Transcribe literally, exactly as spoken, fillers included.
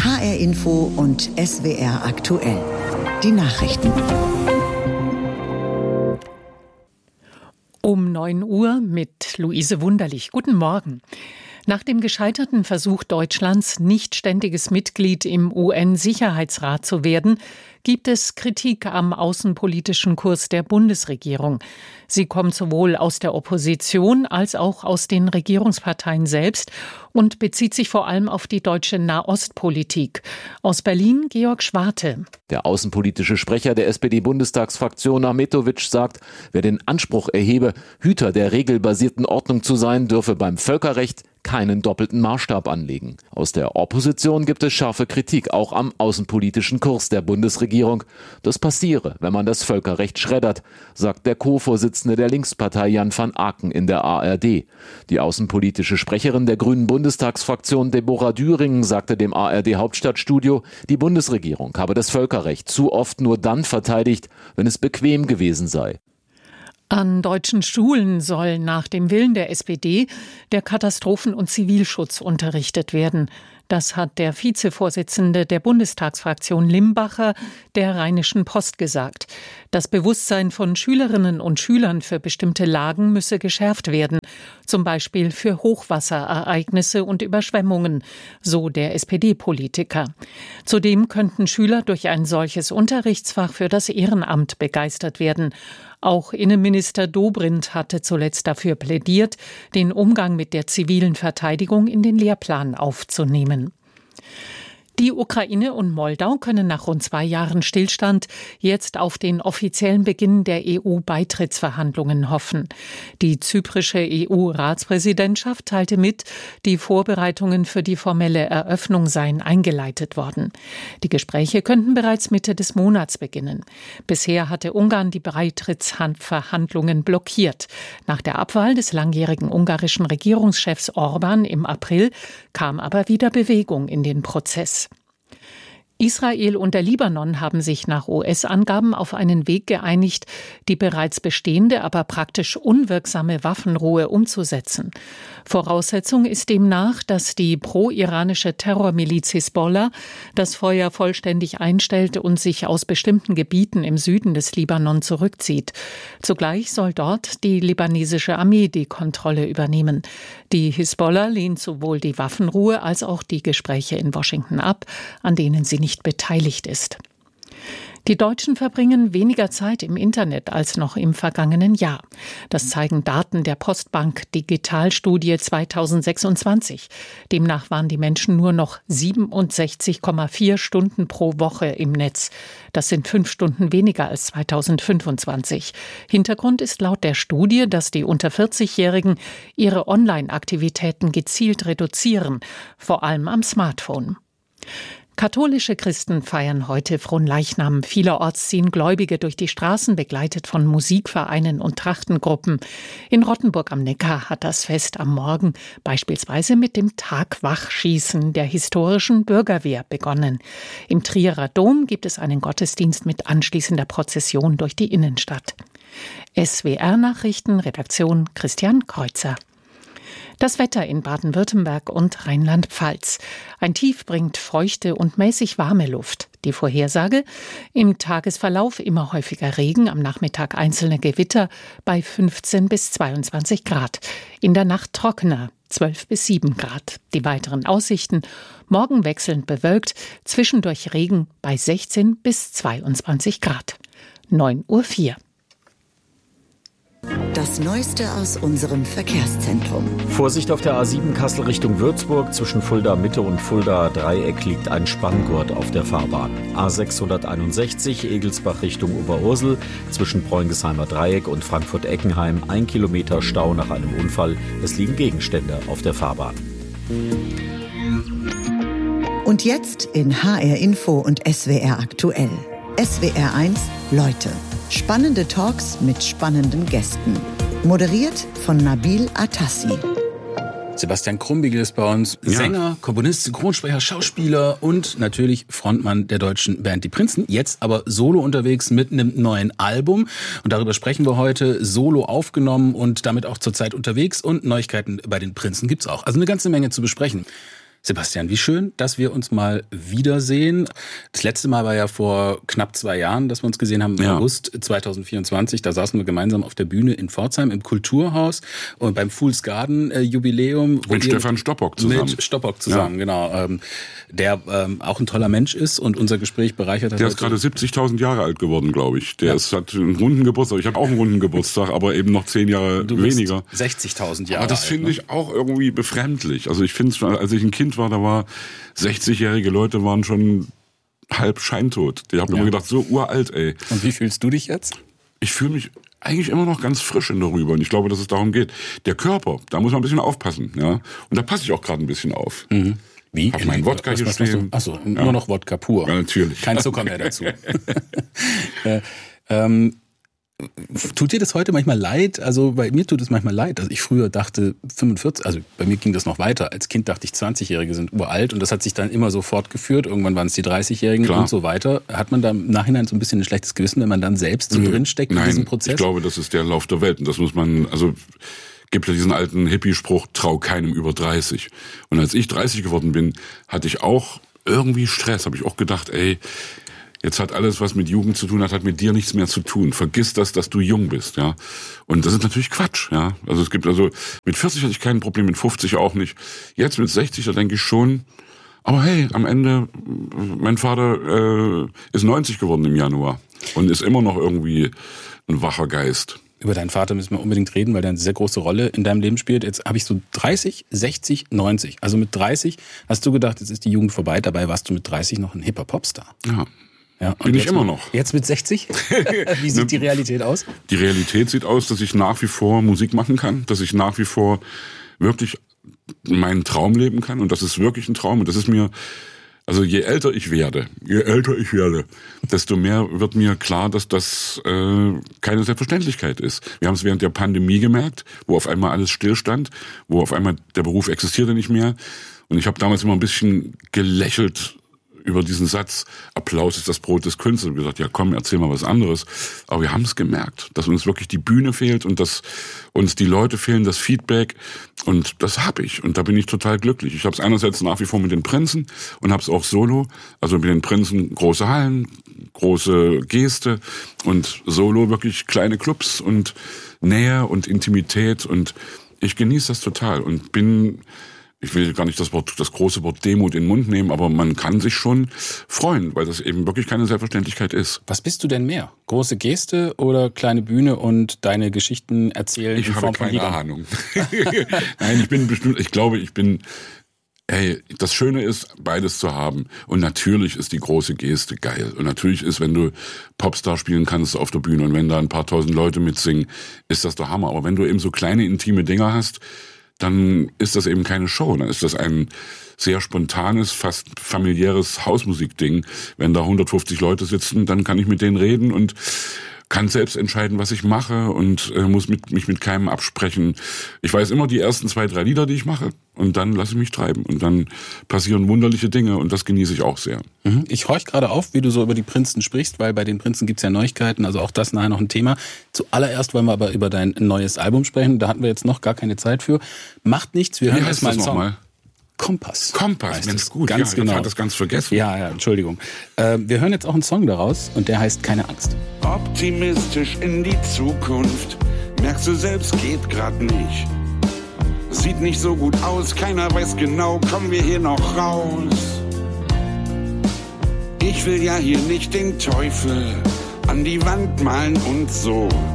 H R Info und S W R aktuell. Die Nachrichten. Um neun Uhr mit Luise Wunderlich. Guten Morgen. Nach dem gescheiterten Versuch Deutschlands, nicht ständiges Mitglied im U N-Sicherheitsrat zu werden, gibt es Kritik am außenpolitischen Kurs der Bundesregierung. Sie kommt sowohl aus der Opposition als auch aus den Regierungsparteien selbst und bezieht sich vor allem auf die deutsche Nahostpolitik. Aus Berlin Georg Schwarte. Der außenpolitische Sprecher der S P D-Bundestagsfraktion Ahmetović sagt, wer den Anspruch erhebe, Hüter der regelbasierten Ordnung zu sein, dürfe beim Völkerrecht keinen doppelten Maßstab anlegen. Aus der Opposition gibt es scharfe Kritik, auch am außenpolitischen Kurs der Bundesregierung. Das passiere, wenn man das Völkerrecht schreddert, sagt der Co-Vorsitzende der Linkspartei Jan van Aken in der A R D. Die außenpolitische Sprecherin der Grünen Bundestagsfraktion Deborah Düringen sagte dem A R D-Hauptstadtstudio, die Bundesregierung habe das Völkerrecht zu oft nur dann verteidigt, wenn es bequem gewesen sei. An deutschen Schulen soll nach dem Willen der S P D der Katastrophen- und Zivilschutz unterrichtet werden. Das hat der Vizevorsitzende der Bundestagsfraktion Limbacher der Rheinischen Post gesagt. Das Bewusstsein von Schülerinnen und Schülern für bestimmte Lagen müsse geschärft werden, zum Beispiel für Hochwasserereignisse und Überschwemmungen, so der S P D-Politiker. Zudem könnten Schüler durch ein solches Unterrichtsfach für das Ehrenamt begeistert werden. Auch Innenminister Dobrindt hatte zuletzt dafür plädiert, den Umgang mit der zivilen Verteidigung in den Lehrplan aufzunehmen. Die Ukraine und Moldau können nach rund zwei Jahren Stillstand jetzt auf den offiziellen Beginn der E U-Beitrittsverhandlungen hoffen. Die zyprische E U-Ratspräsidentschaft teilte mit, die Vorbereitungen für die formelle Eröffnung seien eingeleitet worden. Die Gespräche könnten bereits Mitte des Monats beginnen. Bisher hatte Ungarn die Beitrittsverhandlungen blockiert. Nach der Abwahl des langjährigen ungarischen Regierungschefs Orbán im April kam aber wieder Bewegung in den Prozess. Israel und der Libanon haben sich nach U S-Angaben auf einen Weg geeinigt, die bereits bestehende, aber praktisch unwirksame Waffenruhe umzusetzen. Voraussetzung ist demnach, dass die pro-iranische Terrormiliz Hisbollah das Feuer vollständig einstellt und sich aus bestimmten Gebieten im Süden des Libanon zurückzieht. Zugleich soll dort die libanesische Armee die Kontrolle übernehmen. Die Hisbollah lehnt sowohl die Waffenruhe als auch die Gespräche in Washington ab, an denen sie nicht beteiligt ist. Die Deutschen verbringen weniger Zeit im Internet als noch im vergangenen Jahr. Das zeigen Daten der Postbank Digitalstudie zweitausendsechsundzwanzig. Demnach waren die Menschen nur noch siebenundsechzig Komma vier Stunden pro Woche im Netz. Das sind fünf Stunden weniger als zweitausendfünfundzwanzig. Hintergrund ist laut der Studie, dass die unter vierzig-Jährigen ihre Online-Aktivitäten gezielt reduzieren, vor allem am Smartphone. Katholische Christen feiern heute Fronleichnam. Vielerorts ziehen Gläubige durch die Straßen, begleitet von Musikvereinen und Trachtengruppen. In Rottenburg am Neckar hat das Fest am Morgen beispielsweise mit dem Tagwachschießen der historischen Bürgerwehr begonnen. Im Trierer Dom gibt es einen Gottesdienst mit anschließender Prozession durch die Innenstadt. S W R-Nachrichten, Redaktion Christian Kreuzer. Das Wetter in Baden-Württemberg und Rheinland-Pfalz. Ein Tief bringt feuchte und mäßig warme Luft. Die Vorhersage: im Tagesverlauf immer häufiger Regen, am Nachmittag einzelne Gewitter bei fünfzehn bis zweiundzwanzig Grad. In der Nacht trockener, zwölf bis sieben Grad. Die weiteren Aussichten: morgen wechselnd bewölkt, zwischendurch Regen bei sechzehn bis zweiundzwanzig Grad. neun Uhr vier. Das Neueste aus unserem Verkehrszentrum. Vorsicht auf der A sieben Kassel Richtung Würzburg. Zwischen Fulda Mitte und Fulda Dreieck liegt ein Spanngurt auf der Fahrbahn. A sechshunderteinundsechzig Egelsbach Richtung Oberursel. Zwischen Bräungheimer Dreieck und Frankfurt-Eckenheim ein Kilometer Stau nach einem Unfall. Es liegen Gegenstände auf der Fahrbahn. Und jetzt in H R Info und S W R aktuell. S W R eins Leute. Spannende Talks mit spannenden Gästen. Moderiert von Nabil Atassi. Sebastian Krumbiegel ist bei uns, ja. Sänger, Komponist, Synchronsprecher, Schauspieler und natürlich Frontmann der deutschen Band Die Prinzen. Jetzt aber solo unterwegs mit einem neuen Album. Und darüber sprechen wir heute. Solo aufgenommen und damit auch zurzeit unterwegs. Und Neuigkeiten bei den Prinzen gibt's auch. Also eine ganze Menge zu besprechen. Sebastian, wie schön, dass wir uns mal wiedersehen. Das letzte Mal war ja vor knapp zwei Jahren, dass wir uns gesehen haben, im ja. August zwanzig vierundzwanzig. Da saßen wir gemeinsam auf der Bühne in Pforzheim im Kulturhaus und beim Fools Garden äh, Jubiläum. Mit Stefan Stoppock zusammen. Mit Stoppock zusammen, ja. genau. Ähm, der ähm, auch ein toller Mensch ist und unser Gespräch bereichert hat. Der ist gerade siebzigtausend Jahre alt geworden, glaube ich. Der ja. ist, hat einen runden Geburtstag. Ich habe auch einen runden Geburtstag, aber eben noch zehn Jahre du weniger. sechzigtausend Jahre Aber das finde ich auch irgendwie befremdlich. Also ich finde es, als ich ein Kind war, da war sechzigjährige Leute waren schon halb scheintot. Die haben ja. immer gedacht, so uralt, ey. Und wie fühlst du dich jetzt? Ich fühle mich eigentlich immer noch ganz frisch in darüber. Und ich glaube, dass es darum geht. Der Körper, da muss man ein bisschen aufpassen. Ja? Und da passe ich auch gerade ein bisschen auf. Mhm. Wie? Hab meinen Wodka was, hier was stehen. Achso, ja. nur noch Wodka pur. Ja, natürlich. Kein Zucker mehr dazu. äh, ähm, tut dir das heute manchmal leid? Also bei mir tut es manchmal leid. Also ich früher dachte fünfundvierzig, also bei mir ging das noch weiter. Als Kind dachte ich, zwanzigjährige sind uralt und das hat sich dann immer so fortgeführt. Irgendwann waren es die dreißigjährigen Klar. und so weiter. Hat man da im Nachhinein so ein bisschen ein schlechtes Gewissen, wenn man dann selbst so drinsteckt in diesem Prozess? Ich glaube, das ist der Lauf der Welt und das muss man, also gibt ja diesen alten Hippie-Spruch, trau keinem über dreißig. Und als ich dreißig geworden bin, hatte ich auch irgendwie Stress. Habe ich auch gedacht, ey, jetzt hat alles, was mit Jugend zu tun hat, hat mit dir nichts mehr zu tun. Vergiss das, dass du jung bist, ja. Und das ist natürlich Quatsch, ja. Also es gibt also, mit vierzig hatte ich kein Problem, mit fünfzig auch nicht. Jetzt mit sechzig, da denke ich schon, aber hey, am Ende, mein Vater äh, ist neunzig geworden im Januar und ist immer noch irgendwie ein wacher Geist. Über deinen Vater müssen wir unbedingt reden, weil der eine sehr große Rolle in deinem Leben spielt. Jetzt habe ich so dreißig, sechzig, neunzig. Also mit dreißig hast du gedacht, jetzt ist die Jugend vorbei. Dabei warst du mit dreißig noch ein hipper Popstar. Ja. Ja, Bin ich immer noch. Jetzt mit sechzig? Wie sieht die Realität aus? Die Realität sieht aus, dass ich nach wie vor Musik machen kann, dass ich nach wie vor wirklich meinen Traum leben kann. Und das ist wirklich ein Traum. Und das ist mir, also je älter ich werde, je älter ich werde, desto mehr wird mir klar, dass das äh, keine Selbstverständlichkeit ist. Wir haben es während der Pandemie gemerkt, wo auf einmal alles stillstand, wo auf einmal der Beruf existierte nicht mehr. Und ich habe damals immer ein bisschen gelächelt über diesen Satz, Applaus ist das Brot des Künstlers. Und gesagt, ja komm, erzähl mal was anderes. Aber wir haben es gemerkt, dass uns wirklich die Bühne fehlt und dass uns die Leute fehlen, das Feedback. Und das habe ich. Und da bin ich total glücklich. Ich habe es einerseits nach wie vor mit den Prinzen und habe es auch solo. Also mit den Prinzen große Hallen, große Geste und solo wirklich kleine Clubs und Nähe und Intimität. Und ich genieße das total und bin... Ich will gar nicht das Wort, das große Wort Demut in den Mund nehmen, aber man kann sich schon freuen, weil das eben wirklich keine Selbstverständlichkeit ist. Was bist du denn mehr? Große Geste oder kleine Bühne und deine Geschichten erzählen ich in Form von Liedern? Ich habe keine Ahnung. Nein, ich bin bestimmt, ich glaube, ich bin, hey, das Schöne ist, beides zu haben. Und natürlich ist die große Geste geil. Und natürlich ist, wenn du Popstar spielen kannst auf der Bühne und wenn da ein paar tausend Leute mitsingen, ist das der Hammer. Aber wenn du eben so kleine, intime Dinger hast, dann ist das eben keine Show. Dann ist das ein sehr spontanes, fast familiäres Hausmusikding. Wenn da hundertfünfzig Leute sitzen, dann kann ich mit denen reden und kann selbst entscheiden, was ich mache und äh, muss mit, mich mit keinem absprechen. Ich weiß immer die ersten zwei, drei Lieder, die ich mache und dann lasse ich mich treiben. Und dann passieren wunderliche Dinge und das genieße ich auch sehr. Ich horch gerade auf, wie du so über die Prinzen sprichst, weil bei den Prinzen gibt's ja Neuigkeiten, also auch das nachher noch ein Thema. Zuallererst wollen wir aber über dein neues Album sprechen, da hatten wir jetzt noch gar keine Zeit für. Macht nichts, wir hören erstmal einen Song. Mal? Kompass. Kompass, Mensch, gut, ganz ja, genau. Ich hatte das ganz vergessen. Ja, ja, Entschuldigung. Äh, wir hören jetzt auch einen Song daraus und der heißt Keine Angst. Optimistisch in die Zukunft, merkst du selbst, geht grad nicht. Sieht nicht so gut aus, keiner weiß genau, kommen wir hier noch raus. Ich will ja hier nicht den Teufel an die Wand malen und so.